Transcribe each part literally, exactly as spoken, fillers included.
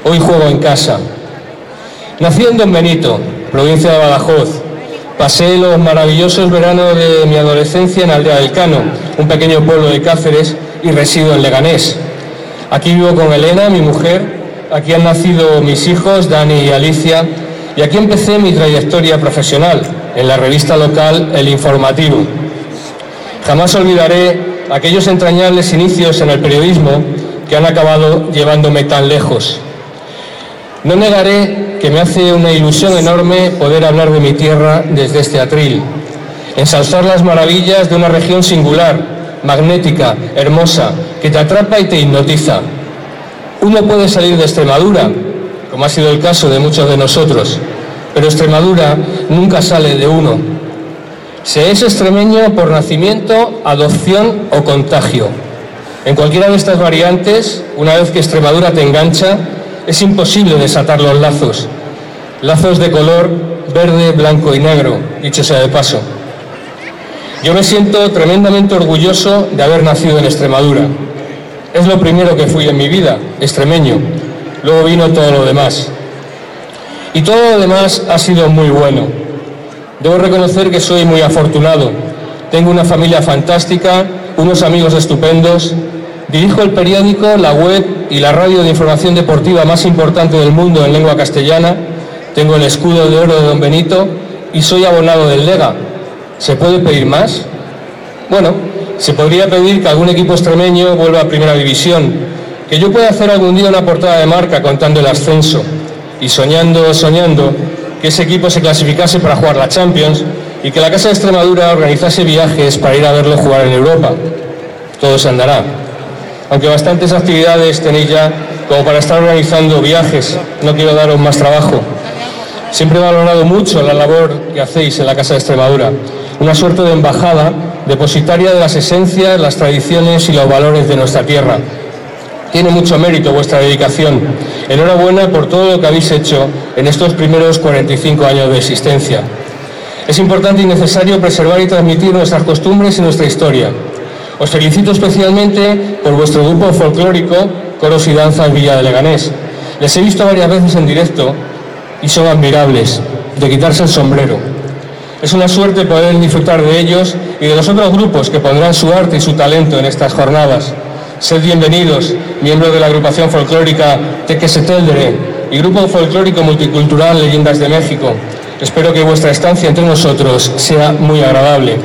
Hoy juego en casa. Nací en Don Benito, provincia de Badajoz. Pasé los maravillosos veranos de mi adolescencia en Aldea del Cano, un pequeño pueblo de Cáceres, y resido en Leganés. Aquí vivo con Elena, mi mujer, aquí han nacido mis hijos, Dani y Alicia, y aquí empecé mi trayectoria profesional, en la revista local El Informativo. Jamás olvidaré aquellos entrañables inicios en el periodismo que han acabado llevándome tan lejos. No negaré que me hace una ilusión enorme poder hablar de mi tierra desde este atril, ensalzar las maravillas de una región singular, magnética, hermosa, que te atrapa y te hipnotiza. Uno puede salir de Extremadura, como ha sido el caso de muchos de nosotros, pero Extremadura nunca sale de uno. Se es extremeño por nacimiento, adopción o contagio. En cualquiera de estas variantes, una vez que Extremadura te engancha, es imposible desatar los lazos. Lazos de color verde, blanco y negro, dicho sea de paso. Yo me siento tremendamente orgulloso de haber nacido en Extremadura. Es lo primero que fui en mi vida, extremeño. Luego vino todo lo demás. Y todo lo demás ha sido muy bueno. Debo reconocer que soy muy afortunado. Tengo una familia fantástica, unos amigos estupendos. Dirijo el periódico, la web y la radio de información deportiva más importante del mundo en lengua castellana. Tengo el escudo de oro de Don Benito y soy abonado del Lega. ¿Se puede pedir más? Bueno, se podría pedir que algún equipo extremeño vuelva a Primera División, que yo pueda hacer algún día una portada de marca contando el ascenso y soñando, soñando que ese equipo se clasificase para jugar la Champions y que la Casa de Extremadura organizase viajes para ir a verlo jugar en Europa. Todo se andará. Aunque bastantes actividades tenéis ya como para estar organizando viajes, no quiero daros más trabajo. Siempre he valorado mucho la labor que hacéis en la Casa de Extremadura, una suerte de embajada depositaria de las esencias, las tradiciones y los valores de nuestra tierra. Tiene mucho mérito vuestra dedicación. Enhorabuena por todo lo que habéis hecho en estos primeros cuarenta y cinco años de existencia. Es importante y necesario preservar y transmitir nuestras costumbres y nuestra historia. Os felicito especialmente por vuestro grupo folclórico Coros y Danzas Villa de Leganés. Les he visto varias veces en directo y son admirables, de quitarse el sombrero. Es una suerte poder disfrutar de ellos y de los otros grupos que pondrán su arte y su talento en estas jornadas. Sed bienvenidos, miembros de la agrupación folclórica Tequeseteldere y grupo folclórico multicultural Leyendas de México. Espero que vuestra estancia entre nosotros sea muy agradable.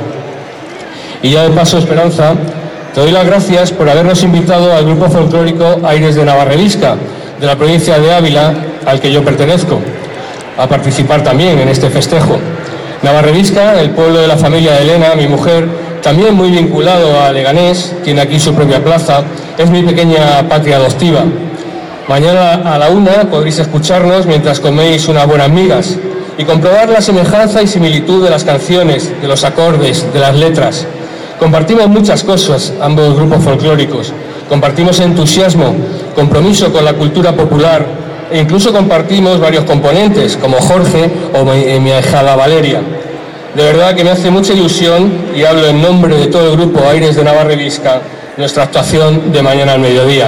Y ya de paso, Esperanza, te doy las gracias por habernos invitado al grupo folclórico Aires de Navarredisca, de la provincia de Ávila, al que yo pertenezco, a participar también en este festejo. Navarredisca, el pueblo de la familia de Elena, mi mujer, también muy vinculado a Leganés, tiene aquí su propia plaza, es mi pequeña patria adoptiva. Mañana a la una podréis escucharnos mientras coméis unas buenas migas y comprobar la semejanza y similitud de las canciones, de los acordes, de las letras. Compartimos muchas cosas, ambos grupos folclóricos. Compartimos entusiasmo, compromiso con la cultura popular e incluso compartimos varios componentes, como Jorge o mi, mi ahijada Valeria. De verdad que me hace mucha ilusión, y hablo en nombre de todo el grupo Aires de Navarredisca, nuestra actuación de mañana al mediodía.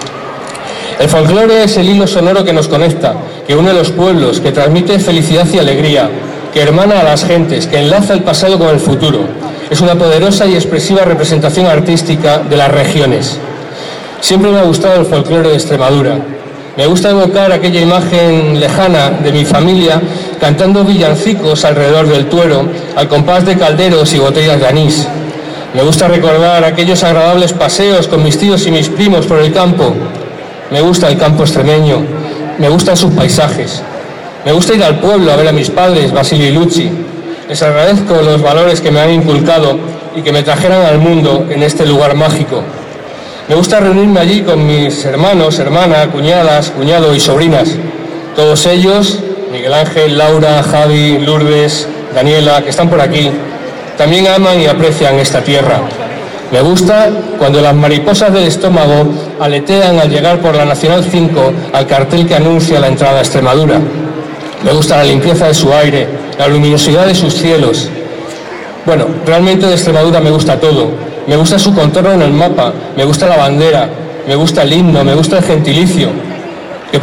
El folclore es el hilo sonoro que nos conecta, que une los pueblos, que transmite felicidad y alegría, que hermana a las gentes, que enlaza el pasado con el futuro. Es una poderosa y expresiva representación artística de las regiones. Siempre me ha gustado el folclore de Extremadura. Me gusta evocar aquella imagen lejana de mi familia cantando villancicos alrededor del Tuero, al compás de calderos y botellas de anís. Me gusta recordar aquellos agradables paseos con mis tíos y mis primos por el campo. Me gusta el campo extremeño, me gustan sus paisajes. Me gusta ir al pueblo a ver a mis padres, Basilio y Luchi. Les agradezco los valores que me han inculcado y que me trajeran al mundo en este lugar mágico. Me gusta reunirme allí con mis hermanos, hermanas, cuñadas, cuñado y sobrinas. Todos ellos, Miguel Ángel, Laura, Javi, Lourdes, Daniela, que están por aquí, también aman y aprecian esta tierra. Me gusta cuando las mariposas del estómago aletean al llegar por la Nacional cinco al cartel que anuncia la entrada a Extremadura. Me gusta la limpieza de su aire, la luminosidad de sus cielos. Bueno, realmente de Extremadura me gusta todo. Me gusta su contorno en el mapa, me gusta la bandera, me gusta el himno, me gusta el gentilicio.